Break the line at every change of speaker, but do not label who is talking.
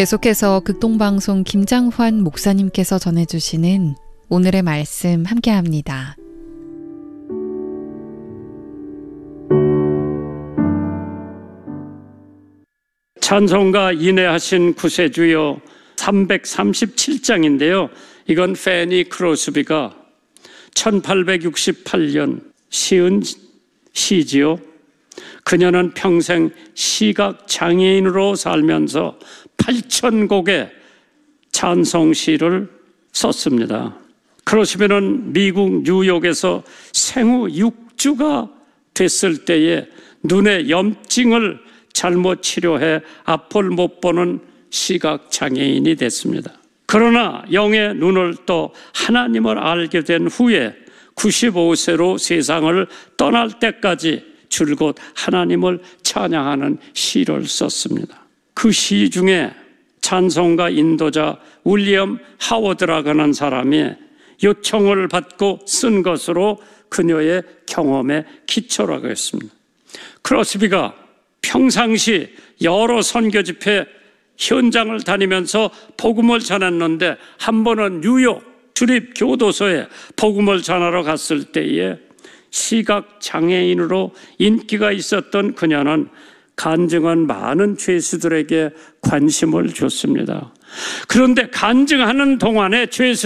계속해서 극동방송 김장환 목사님께서 전해주시는 오늘의 말씀 함께합니다.
찬송가 인회하신 구세주여 337장인데요. 이건 패니 크로스비가 1868년 시은 시지요. 그녀는 평생 시각장애인으로 살면서 8,000곡의 찬송시를 썼습니다. 크로스비는 미국 뉴욕에서 생후 6주가 됐을 때에 눈의 염증을 잘못 치료해 앞을 못 보는 시각장애인이 됐습니다. 그러나 영의 눈을 떠 하나님을 알게 된 후에 95세로 세상을 떠날 때까지 줄곧 하나님을 찬양하는 시를 썼습니다. 그 시 중에 찬송가 인도자 윌리엄 하워드라고 하는 사람이 요청을 받고 쓴 것으로 그녀의 경험의 기초라고 했습니다. 크로스비가 평상시 여러 선교 집회 현장을 다니면서 복음을 전했는데 한 번은 뉴욕 주립 교도소에 복음을 전하러 갔을 때에 시각장애인으로 인기가 있었던 그녀는 간증한 많은 죄수들에게 관심을 줬습니다. 그런데 간증하는 동안에 죄수